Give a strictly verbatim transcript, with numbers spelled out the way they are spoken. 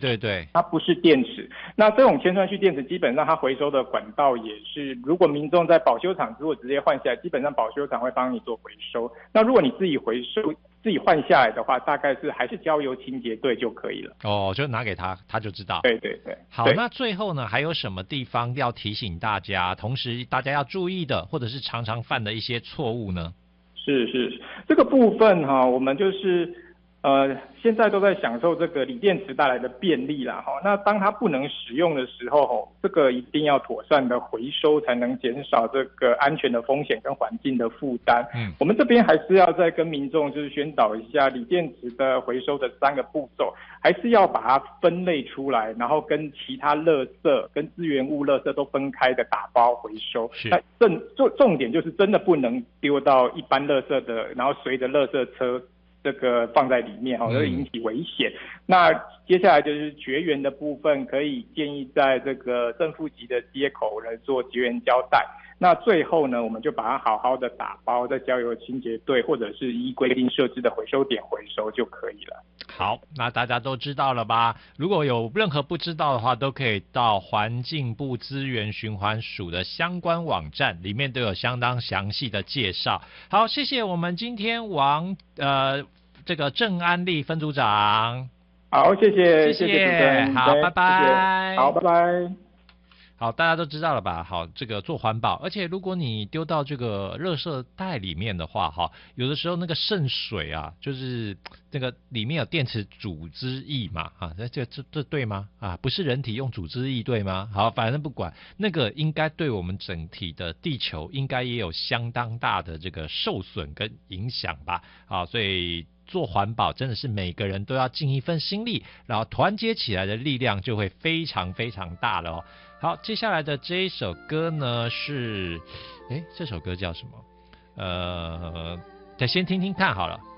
对对， 它不是电池。那这种铅酸蓄电池基本上它回收的管道也是，如果民众在保修厂如果直接换下来，基本上保修厂会帮你做回收。那如果你自己回收自己换下来的话，大概是还是交由清洁队就可以了。 哦，就拿给他，他就知道。 对对对。 好，那最后呢，还有什么地方要提醒大家，同时大家要注意的，或者是常常犯的一些错误呢？ 是是，这个部分哈，我们就是呃，现在都在享受这个锂电池带来的便利啦哈。那当它不能使用的时候，这个一定要妥善的回收，才能减少这个安全的风险跟环境的负担。嗯，我们这边还是要再跟民众就是宣导一下锂电池的回收的三个步骤，还是要把它分类出来，然后跟其他垃圾跟资源物垃圾都分开的打包回收。那重重重点就是真的不能丢到一般垃圾的，然后随着垃圾车这个放在里面哈，会引起危险。嗯、那接下来就是绝缘的部分，可以建议在这个正负极的接口来做绝缘胶带。那最后呢，我们就把它好好的打包，再交由清洁队或者是依规定设置的回收点回收就可以了。 好，那大家都知道了吧？如果有任何不知道的话，都可以到环境部资源循环署的相关网站，里面都有相当详细的介绍。好，谢谢我们今天王呃这个郑安利分组长。 好，谢谢， 谢谢， 谢谢主持人， 好，拜拜。 好，拜拜。 好，大家都知道了吧？好，这个做环保，而且如果你丢到这个垃圾袋里面的话，哈，有的时候那个渗水啊，就是那个里面有电池组织液嘛，啊，这这这这对吗？啊，不是人体用组织液对吗？好，反正不管那个，应该对我们整体的地球应该也有相当大的这个受损跟影响吧？啊，所以做环保真的是每个人都要尽一份心力，然后团结起来的力量就会非常非常大了哦。好，接下来的这一首歌呢是，诶，这首歌叫什么？呃，再先听听看好了。